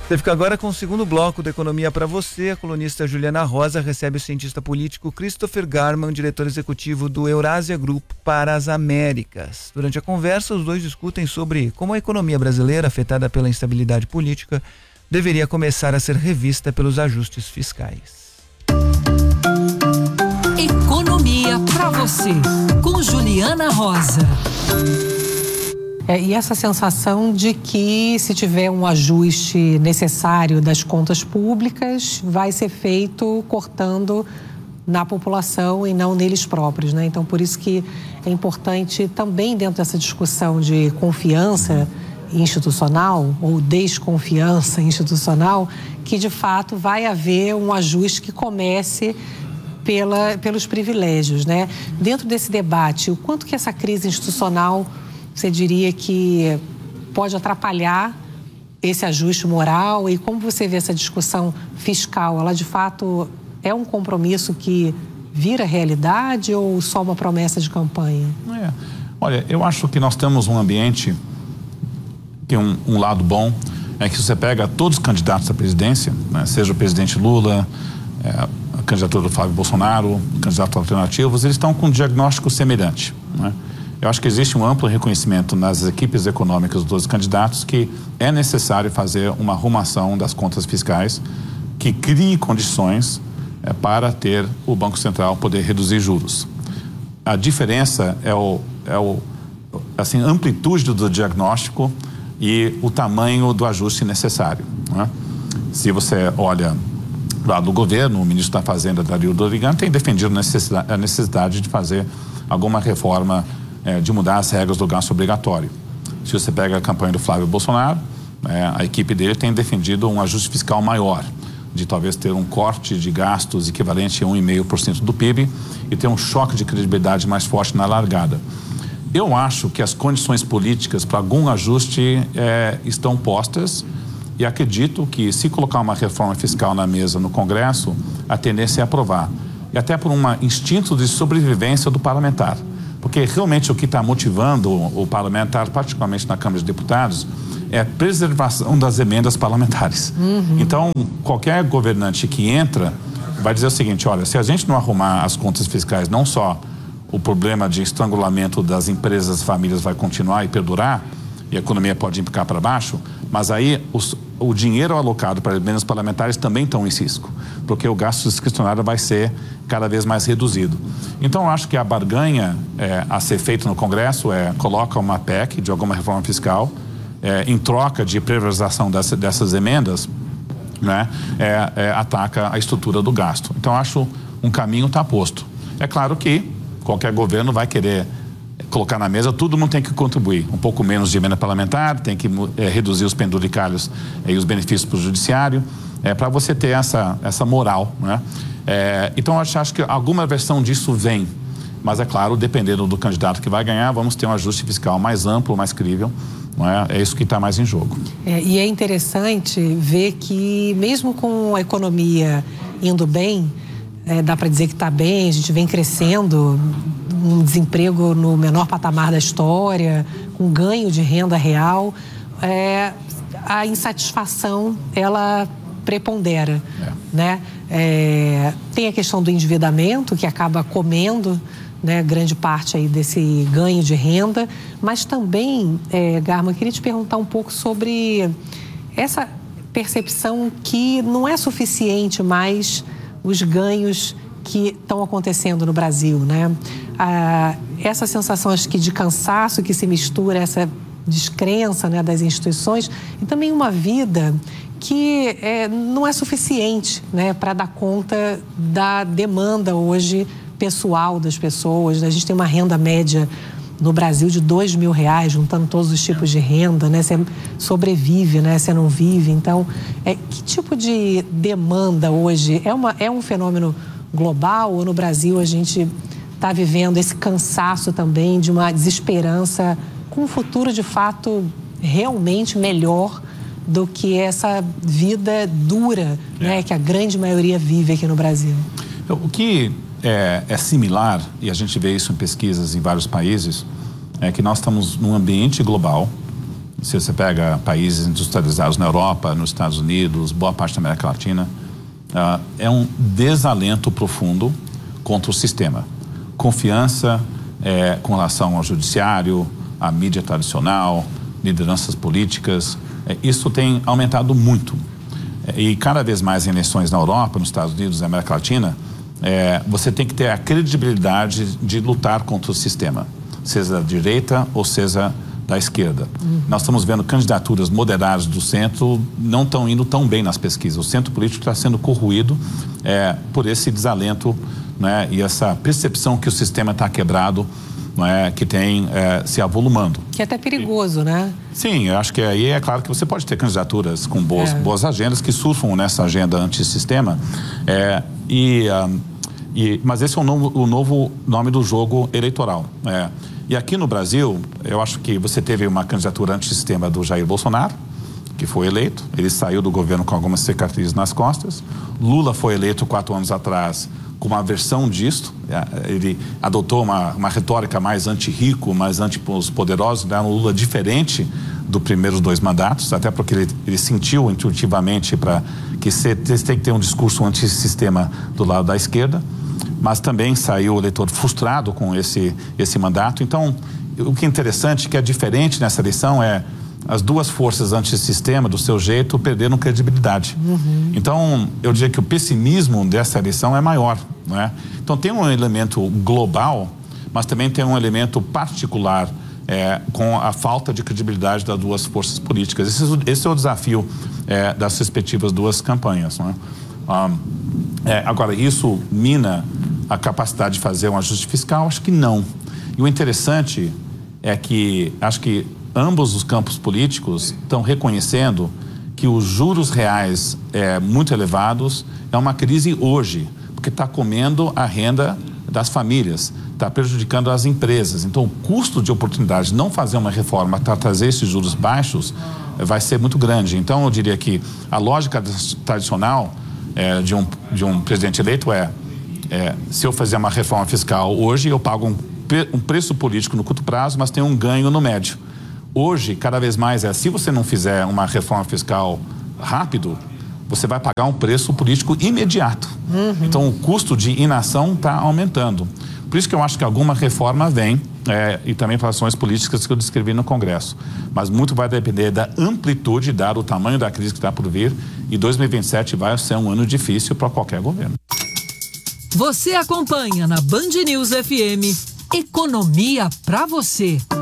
Você fica agora com o segundo bloco da Economia para você. A colunista Juliana Rosa recebe o cientista político Christopher Garman, diretor executivo do Eurasia Group para as Américas. Durante a conversa, os dois discutem sobre como a economia brasileira, afetada pela instabilidade política, deveria começar a ser revista pelos ajustes fiscais. Economia para você, com Juliana Rosa. E essa sensação de que, se tiver um ajuste necessário das contas públicas, vai ser feito cortando na população e não neles próprios, né? Então, por isso que é importante também, dentro dessa discussão de confiança institucional ou desconfiança institucional, que de fato vai haver um ajuste que comece pelos privilégios, né? Dentro desse debate, o quanto que essa crise institucional você diria que pode atrapalhar esse ajuste moral, e como você vê essa discussão fiscal? Ela de fato é um compromisso que vira realidade ou só uma promessa de campanha? Olha, eu acho que nós temos um ambiente que um lado bom é que você pega todos os candidatos à presidência, né, seja o presidente Lula, a candidatura do Flávio Bolsonaro, candidatos alternativos, eles estão com um diagnóstico semelhante, né? Eu acho que existe um amplo reconhecimento nas equipes econômicas dos candidatos que é necessário fazer uma arrumação das contas fiscais que crie condições para ter o Banco Central poder reduzir juros. A diferença é assim, a amplitude do diagnóstico e o tamanho do ajuste necessário, né? Se você olha lá do governo, o ministro da Fazenda, Dario Dorigan, tem defendido a necessidade de fazer alguma reforma de mudar as regras do gasto obrigatório. Se você pega a campanha do Flávio Bolsonaro, a equipe dele tem defendido um ajuste fiscal maior, de talvez ter um corte de gastos equivalente a 1,5% do PIB e ter um choque de credibilidade mais forte na largada. Eu acho que as condições políticas para algum ajuste estão postas, e acredito que, se colocar uma reforma fiscal na mesa no Congresso, a tendência é aprovar. E até por um instinto de sobrevivência do parlamentar. Porque realmente o que está motivando o parlamentar, particularmente na Câmara de Deputados, é a preservação das emendas parlamentares. Então, qualquer governante que entra vai dizer o seguinte: olha, se a gente não arrumar as contas fiscais, não só o problema de estrangulamento das empresas e famílias vai continuar e perdurar, e a economia pode implicar para baixo, mas aí o dinheiro alocado para emendas parlamentares também estão em risco, porque o gasto discricionário vai ser cada vez mais reduzido. Então, eu acho que a barganha a ser feita no Congresso coloca uma PEC de alguma reforma fiscal, em troca de priorização dessas emendas, né, ataca a estrutura do gasto. Então, eu acho um caminho está posto. É claro que qualquer governo vai querer colocar na mesa, todo mundo tem que contribuir, um pouco menos de emenda parlamentar, tem que reduzir os penduricalhos e os benefícios para o judiciário, para você ter essa moral, né? Então eu acho que alguma versão disso vem, mas é claro, dependendo do candidato que vai ganhar, vamos ter um ajuste fiscal mais amplo, mais crível, não é isso que está mais em jogo. E é interessante ver que, mesmo com a economia indo bem, dá para dizer que está bem, a gente vem crescendo, um desemprego no menor patamar da história, com ganho de renda real, a insatisfação, ela prepondera, né? Tem a questão do endividamento, que acaba comendo, né, grande parte aí desse ganho de renda, mas também, Garman, queria te perguntar um pouco sobre essa percepção que não é suficiente mais os ganhos que estão acontecendo no Brasil, né? Essa sensação, acho que, de cansaço que se mistura, essa descrença, né, das instituições, e também uma vida que não é suficiente, né, para dar conta da demanda hoje pessoal das pessoas. A gente tem uma renda média no Brasil de R$2.000, juntando todos os tipos de renda, né? Você sobrevive, né? Você não vive. Então, que tipo de demanda hoje? É um fenômeno global, ou no Brasil a gente está vivendo esse cansaço também de uma desesperança com um futuro de fato realmente melhor do que essa vida dura, né, que a grande maioria vive aqui no Brasil? O que é similar, e a gente vê isso em pesquisas em vários países, é que nós estamos num ambiente global Se você pega países industrializados na Europa, nos Estados Unidos, boa parte da América Latina, é um desalento profundo contra o sistema. Confiança com relação ao judiciário, à mídia tradicional, lideranças políticas, isso tem aumentado muito. E cada vez mais em eleições na Europa, nos Estados Unidos, na América Latina, você tem que ter a credibilidade de lutar contra o sistema, seja da direita ou seja da esquerda. Nós estamos vendo candidaturas moderadas do centro não estão indo tão bem nas pesquisas. O centro político está sendo corroído por esse desalento, né, e essa percepção que o sistema está quebrado, né, que tem se avolumando. Que é até perigoso, né? Sim, eu acho que aí é claro que você pode ter candidaturas com boas agendas que surfam nessa agenda antissistema, mas esse é o novo nome do jogo eleitoral. E aqui no Brasil, eu acho que você teve uma candidatura antissistema do Jair Bolsonaro, que foi eleito. Ele saiu do governo com algumas cicatrizes nas costas. Lula foi eleito 4 anos atrás com uma versão disto. Ele adotou uma retórica mais anti-rico, mais anti-os poderosos, né? Um Lula diferente dos primeiros 2 mandatos, até porque ele sentiu intuitivamente que você tem que ter um discurso antissistema do lado da esquerda. Mas também saiu o eleitor frustrado com esse mandato. Então, o que é interessante, que é diferente nessa eleição, as duas forças antissistema, do seu jeito, perderam credibilidade. Então, eu diria que o pessimismo dessa eleição é maior, não é? Então, tem um elemento global, mas também tem um elemento particular com a falta de credibilidade das duas forças políticas. Esse é o desafio das respectivas duas campanhas, não é? Agora, isso mina a capacidade de fazer um ajuste fiscal? Acho que não. E o interessante é que acho que ambos os campos políticos estão reconhecendo que os juros reais muito elevados é uma crise hoje, porque está comendo a renda das famílias, está prejudicando as empresas. Então, o custo de oportunidade de não fazer uma reforma para trazer esses juros baixos vai ser muito grande. Então, eu diria que a lógica tradicional de um presidente eleito se eu fazer uma reforma fiscal hoje, eu pago um preço político no curto prazo, mas tenho um ganho no médio. Hoje, cada vez mais se você não fizer uma reforma fiscal rápido, você vai pagar um preço político imediato. Então, o custo de inação está aumentando. Por isso que eu acho que alguma reforma vem, e também para ações políticas que eu descrevi no Congresso. Mas muito vai depender da amplitude, dado o tamanho da crise que está por vir, e 2027 vai ser um ano difícil para qualquer governo. Você acompanha na Band News FM Economia pra Você.